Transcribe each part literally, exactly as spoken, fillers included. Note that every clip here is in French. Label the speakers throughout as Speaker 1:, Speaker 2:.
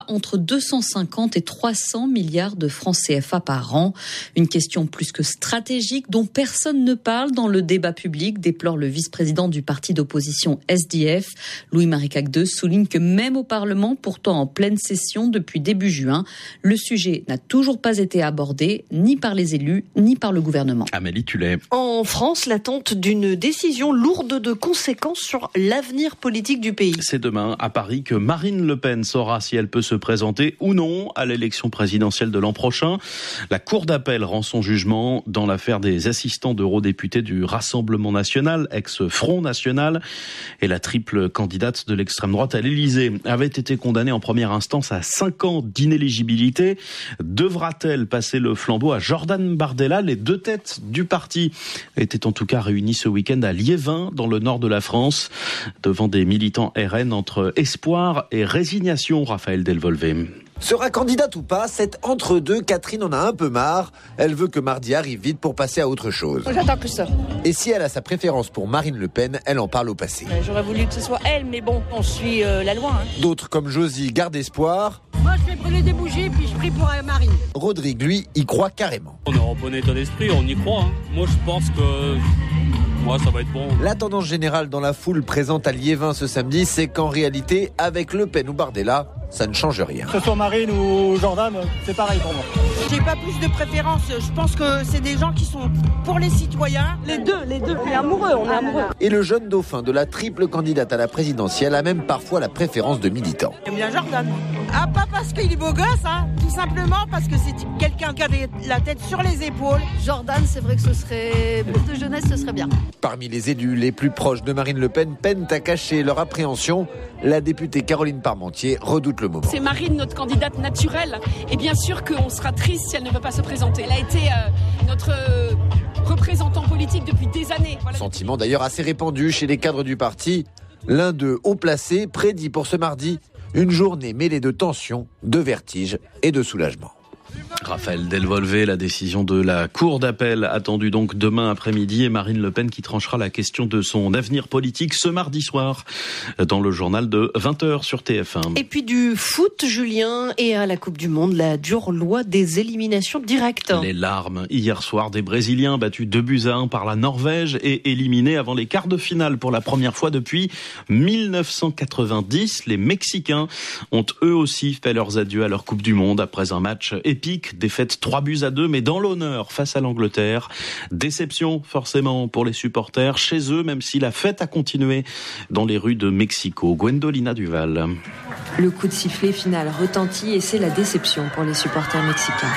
Speaker 1: entre deux cent cinquante et trois cents milliards de francs C F A par an. Une question plus que stratégique dont personne ne parle dans le débat public, déplore le vice-président du parti d'opposition S D F. Louis-Marie Cagdeux souligne que même au Parlement, pourtant en pleine session depuis début juin, le sujet n'a toujours pas été abordé, ni par les élus, ni par le gouvernement.
Speaker 2: Amélie Tullet.
Speaker 3: En France, l'attente d'une décision lourde de conséquences sur l'avenir politique du pays.
Speaker 2: C'est demain à Paris que Marine Le Pen saura si elle peut se présenter ou non à l'élection présidentielle de l'an prochain. La Cour d'appel rend son jugement dans l'affaire des assistants d'eurodéputés du Rassemblement national, ex-Front national, et la triple candidate de l'extrême droite à l'Élysée avait été condamnée en première instance à cinq ans d'inéligibilité. Devra-t-elle passer le flambeau à Jordan Bardella? Les deux têtes du parti étaient en tout cas réunies ce week-end à Liévin, dans le nord de la France, devant des militants R N entre espoir et résignation. Raphaël Delvolvé.
Speaker 4: Sera candidate ou pas, c'est entre-deux. Catherine en a un peu marre. Elle veut que mardi arrive vite pour passer à autre chose.
Speaker 5: J'attends que ça.
Speaker 4: Et si elle a sa préférence pour Marine Le Pen, elle en parle au passé.
Speaker 5: J'aurais voulu que ce soit elle, mais bon, on suit euh, la loi. Hein.
Speaker 4: D'autres comme Josie gardent espoir.
Speaker 5: Moi, je vais brûler des bougies, puis je prie pour Marine.
Speaker 4: Rodrigue, lui, y croit carrément.
Speaker 6: On est en bon état d'esprit, on y croit. Hein. Moi, je pense que... Moi, ça va être bon.
Speaker 4: La tendance générale dans la foule présente à Liévin ce samedi, c'est qu'en réalité, avec Le Pen ou Bardella, ça ne change rien.
Speaker 7: Que ce soit Marine ou Jordan, c'est pareil pour moi.
Speaker 5: J'ai pas plus de préférence. Je pense que c'est des gens qui sont pour les citoyens. Les deux, les deux. On est amoureux, on est amoureux.
Speaker 4: Et le jeune dauphin de la triple candidate à la présidentielle a même parfois la préférence de militants.
Speaker 5: J'aime bien Jordan. Ah, pas parce qu'il est beau gosse, hein. Tout simplement parce que c'est quelqu'un qui a la tête sur les épaules.
Speaker 8: Jordan, c'est vrai que ce serait, pour de jeunesse, ce serait bien.
Speaker 4: Parmi les élus les plus proches de Marine Le Pen peinent à cacher leur appréhension. La députée Caroline Parmentier redoute le moment.
Speaker 9: C'est Marine, notre candidate naturelle. Et bien sûr qu'on sera triste si elle ne peut pas se présenter. Elle a été euh, notre euh, représentant politique depuis des années. Voilà.
Speaker 4: Sentiment d'ailleurs assez répandu chez les cadres du parti. L'un d'eux, haut placé, prédit pour ce mardi une journée mêlée de tension, de vertige et de soulagement.
Speaker 2: Raphaël Delvolvé, la décision de la Cour d'appel attendue donc demain après-midi, et Marine Le Pen qui tranchera la question de son avenir politique ce mardi soir dans le journal de vingt heures sur T F un.
Speaker 3: Et puis du foot, Julien, et à la Coupe du Monde, la dure loi des éliminations directes.
Speaker 2: Les larmes hier soir des Brésiliens battus deux buts à un par la Norvège et éliminés avant les quarts de finale pour la première fois depuis mille neuf cent quatre-vingt-dix. Les Mexicains ont eux aussi fait leurs adieux à leur Coupe du Monde après un match épique, défaite trois buts à deux, mais dans l'honneur face à l'Angleterre. Déception forcément pour les supporters chez eux, même si la fête a continué dans les rues de Mexico. Gwendolina Duval.
Speaker 10: Le coup de sifflet final retentit et c'est la déception pour les supporters mexicains.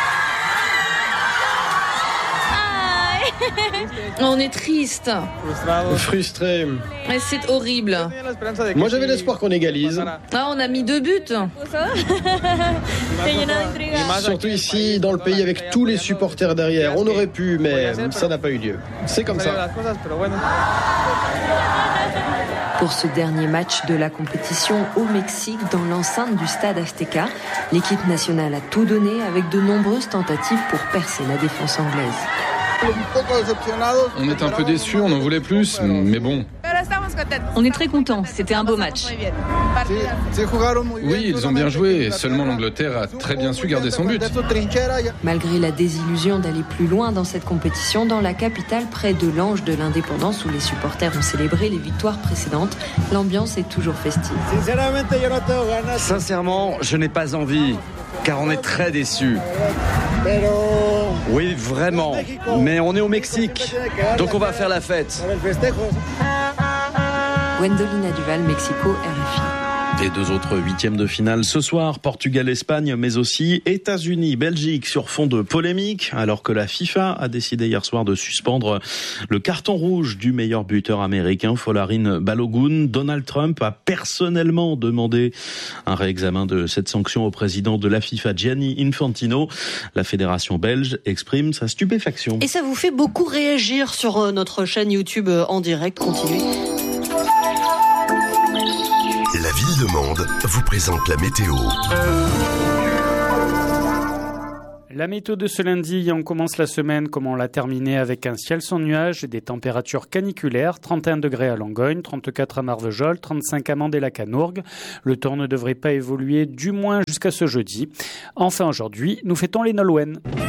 Speaker 11: On est triste.
Speaker 12: Frustré.
Speaker 11: C'est horrible.
Speaker 12: Moi j'avais l'espoir qu'on égalise.
Speaker 11: Ah, on a mis deux buts.
Speaker 12: Surtout ici, dans le pays, avec tous les supporters derrière. On aurait pu, mais ça n'a pas eu lieu. C'est comme ça.
Speaker 10: Pour ce dernier match de la compétition au Mexique, dans l'enceinte du stade Azteca, l'équipe nationale a tout donné avec de nombreuses tentatives pour percer la défense anglaise.
Speaker 13: On est un peu déçus, on en voulait plus, mais bon.
Speaker 11: On est très contents, c'était un beau match.
Speaker 13: Oui, ils ont bien joué, seulement l'Angleterre a très bien su garder son but.
Speaker 10: Malgré la désillusion d'aller plus loin dans cette compétition, dans la capitale, près de l'Ange de l'Indépendance, où les supporters ont célébré les victoires précédentes, l'ambiance est toujours festive.
Speaker 14: Sincèrement, je n'ai pas envie, car on est très déçus. Oui, vraiment. Mais on est au Mexique, donc on va faire la fête.
Speaker 10: Gwendolina Duval, Mexico, R F I.
Speaker 2: Les deux autres huitièmes de finale ce soir, Portugal-Espagne, mais aussi États-Unis-Belgique sur fond de polémique, alors que la FIFA a décidé hier soir de suspendre le carton rouge du meilleur buteur américain, Folarin Balogun. Donald Trump a personnellement demandé un réexamen de cette sanction au président de la FIFA, Gianni Infantino. La fédération belge exprime sa stupéfaction.
Speaker 3: Et ça vous fait beaucoup réagir sur notre chaîne YouTube en direct. Continuez.
Speaker 15: La Ville de Mende vous présente la météo. La météo de ce lundi, on commence la semaine comme on l'a terminé avec un ciel sans nuages et des températures caniculaires, trente et un degrés à Langogne, trente-quatre à Marvejols, trente-cinq à Mandé-la-Canourgue. Le temps ne devrait pas évoluer du moins jusqu'à ce jeudi. Enfin aujourd'hui, nous fêtons les Nolwenn.